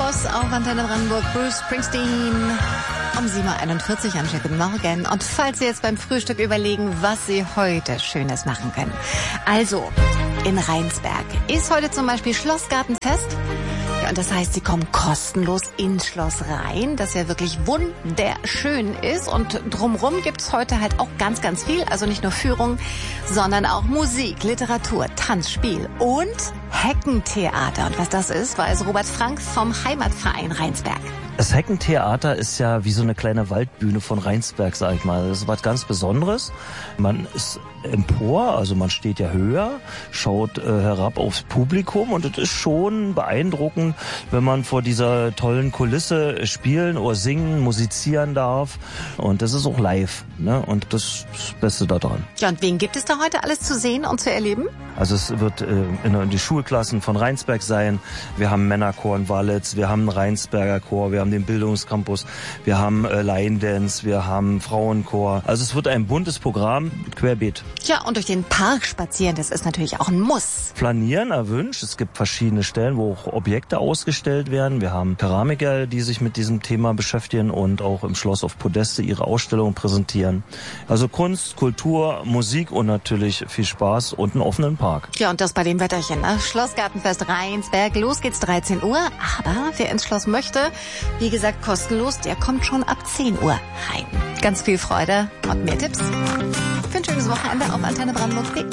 Schloss auf Antenne Brandenburg. Bruce Springsteen um 7.41 Uhr. Guten Morgen. Und falls Sie jetzt beim Frühstück überlegen, was Sie heute Schönes machen können. Also, in Rheinsberg ist heute zum Beispiel Schlossgartenfest. Ja, und das heißt, Sie kommen kostenlos ins Schloss rein, das ja wirklich wunderschön ist. Und drumrum gibt's heute halt auch ganz, ganz viel. Also nicht nur Führung, sondern auch Musik, Literatur, Tanz, Spiel und Heckentheater. Und was das ist, weiß Robert Frank vom Heimatverein Rheinsberg. Das Heckentheater ist ja wie so eine kleine Waldbühne von Rheinsberg, sag ich mal. Das ist was ganz Besonderes. Man ist empor, also man steht ja höher, schaut herab aufs Publikum und es ist schon beeindruckend, wenn man vor dieser tollen Kulisse spielen oder singen, musizieren darf. Und das ist auch live, ne? Und das ist das Beste daran. Ja, und wen gibt es da heute alles zu sehen und zu erleben? Also es wird in die Schulklassen von Rheinsberg sein. Wir haben Männerchor in Walitz, wir haben einen Rheinsberger Chor, wir haben den Bildungscampus, wir haben Line Dance, wir haben Frauenchor. Also es wird ein buntes Programm, querbeet. Ja, und durch den Park spazieren, das ist natürlich auch ein Muss. Flanieren erwünscht. Es gibt verschiedene Stellen, wo auch Objekte ausgestellt werden. Wir haben Keramiker, die sich mit diesem Thema beschäftigen und auch im Schloss auf Podeste ihre Ausstellungen präsentieren. Also Kunst, Kultur, Musik und natürlich viel Spaß und einen offenen Park. Ja, und das bei dem Wetterchen, ne? Schlossgartenfest Rheinsberg. Los geht's 13 Uhr. Aber wer ins Schloss möchte, wie gesagt, kostenlos, der kommt schon ab 10 Uhr rein. Ganz viel Freude und mehr Tipps für ein schönes Wochenende auf antennebrandenburg.de.